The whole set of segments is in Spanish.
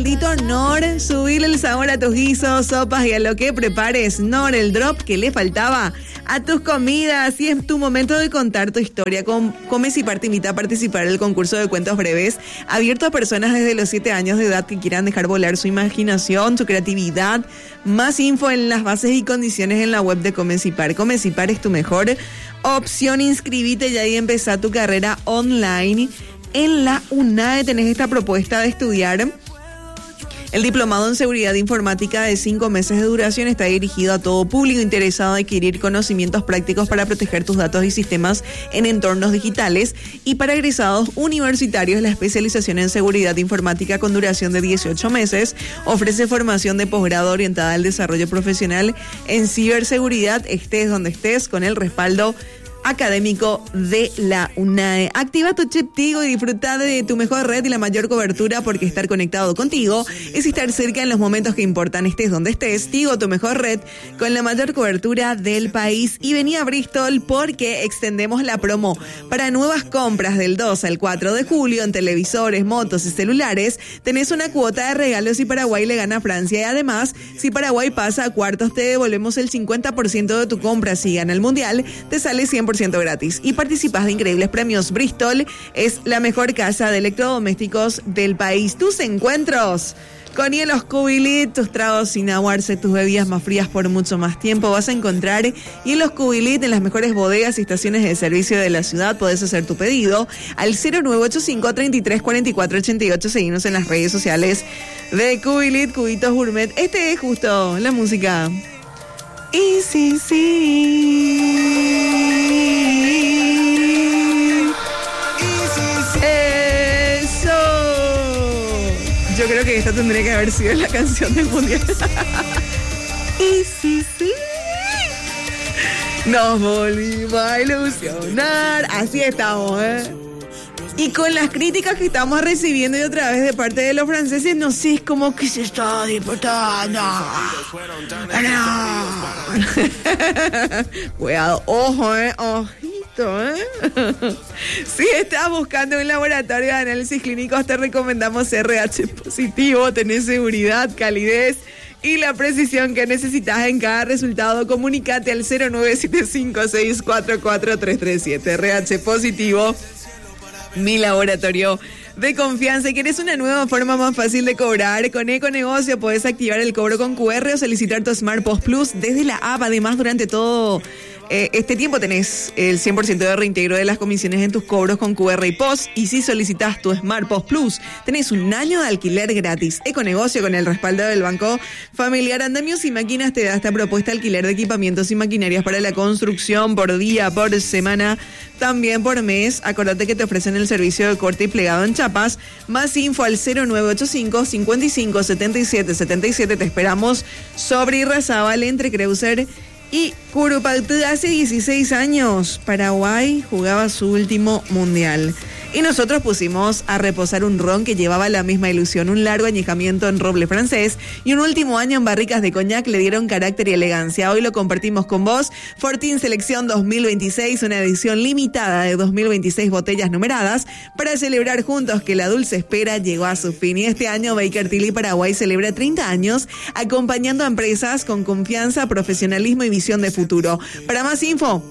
maldito Nor. Subile el sabor a tus guisos, sopas y a lo que prepares. Nor, el drop que le faltaba a tus comidas. Y es tu momento de contar tu historia. Comecipar te invita a participar en el concurso de cuentos breves, abierto a personas desde los 7 años de edad que quieran dejar volar su imaginación, su creatividad. Más info en las bases y condiciones en la web de Comecipar. Comecipar es tu mejor opción. Inscribite ya y empezá tu carrera online. En la UNAE tenés esta propuesta de estudiar el diplomado en seguridad informática de 5 meses de duración. Está dirigido a todo público interesado en adquirir conocimientos prácticos para proteger tus datos y sistemas en entornos digitales. Y para egresados universitarios, la especialización en seguridad informática con duración de 18 meses ofrece formación de posgrado orientada al desarrollo profesional en ciberseguridad, estés donde estés, con el respaldo académico de la UNAE. Activa tu chip Tigo y disfruta de tu mejor red y la mayor cobertura, porque estar conectado contigo es estar cerca en los momentos que importan, estés donde estés. Tigo, tu mejor red con la mayor cobertura del país. Y vení a Bristol porque extendemos la promo para nuevas compras del 2 al 4 de julio en televisores, motos y celulares. Tenés una cuota de regalos si Paraguay le gana a Francia, y además, si Paraguay pasa a cuartos, te devolvemos el 50% de tu compra. Si gana el Mundial, te sale 100% gratis y participas de increíbles premios. Bristol es la mejor casa de electrodomésticos del país. Tus encuentros con hielos Cubilit, tus tragos sin aguarse, tus bebidas más frías por mucho más tiempo. Vas a encontrar hielos Cubilit en las mejores bodegas y estaciones de servicio de la ciudad. Podés hacer tu pedido al 0985 33 44 88. Seguinos en las redes sociales de Cubilit, Cubitos Gourmet. Este es justo la música. Y sí. Eso. Yo creo que esta tendría que haber sido la canción del mundial. Y sí. Nos volvimos a ilusionar. Así estamos, Y con las críticas que estamos recibiendo y otra vez de parte de los franceses, no sé, es como que se está disputando. Cuidado, ojo, ojito, Si estás buscando un laboratorio de análisis clínicos, te recomendamos RH positivo. Tenés seguridad, calidez y la precisión que necesitas en cada resultado. Comunícate al 0975644337. RH positivo, mi laboratorio de confianza. ¿Y querés una nueva forma más fácil de cobrar? Con Econegocio podés activar el cobro con QR o solicitar tu Smart Post Plus desde la app. Además, durante todo este tiempo tenés el 100% de reintegro de las comisiones en tus cobros con QR y Post. Y si solicitas tu Smart Post Plus, tenés un año de alquiler gratis. Econegocio, con el respaldo del Banco Familiar Andamios y Máquinas, te da esta propuesta de alquiler de equipamientos y maquinarias para la construcción por día, por semana, también por mes. Acordate que te ofrecen el servicio de corte y plegado en chapas. Más info al 0985 55 77 77. Te esperamos sobre Irrazábal, entre Creuser y Curupaytú. Hace 16 años Paraguay jugaba su último mundial y nosotros pusimos a reposar un ron que llevaba la misma ilusión. Un largo añejamiento en roble francés y un último año en barricas de coñac le dieron carácter y elegancia. Hoy lo compartimos con vos. Fortín Selección 2026, una edición limitada de 2026 botellas numeradas para celebrar juntos que la dulce espera llegó a su fin. Y este año Baker Tilly Paraguay celebra 30 años acompañando a empresas con confianza, profesionalismo y visión de futuro. Para más info,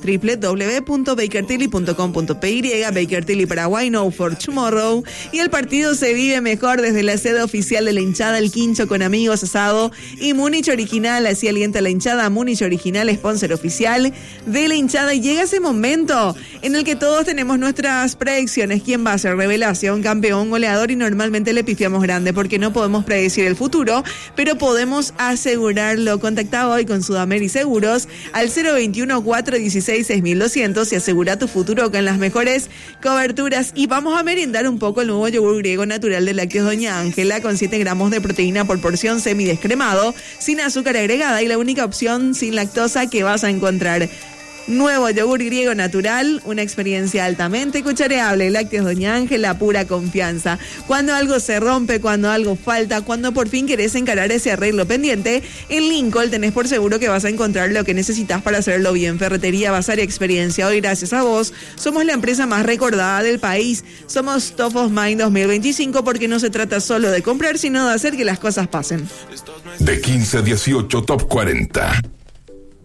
www.bakertilly.com.py. Baker Tilly Paraguay, No for Tomorrow. Y el partido se vive mejor desde la sede oficial de la hinchada, el Quincho con amigos, asado y Múnich Original. Así alienta la hinchada. Múnich Original, sponsor oficial de la hinchada. Y llega ese momento en el que todos tenemos nuestras predicciones. ¿Quién va a ser revelación, campeón, goleador? Y normalmente le pifiamos grande porque no podemos predecir el futuro, pero podemos asegurarlo. Contacta hoy con Sudameri Seguros al 021-416-6200 y asegura tu futuro con las mejores coberturas. Y vamos a merendar un poco el nuevo yogur griego natural de lácteos Doña Ángela, con 7 gramos de proteína por porción, semidescremado, sin azúcar agregada y la única opción sin lactosa que vas a encontrar. Nuevo yogur griego natural, una experiencia altamente cuchareable. Lácteos Doña Ángela, pura confianza. Cuando algo se rompe, cuando algo falta, cuando por fin querés encarar ese arreglo pendiente, en Lincoln tenés por seguro que vas a encontrar lo que necesitas para hacerlo bien. Ferretería, Bazar y Experiencia. Hoy, gracias a vos, somos la empresa más recordada del país. Somos Top of Mind 2025 porque no se trata solo de comprar, sino de hacer que las cosas pasen. De 15 a 18, Top 40.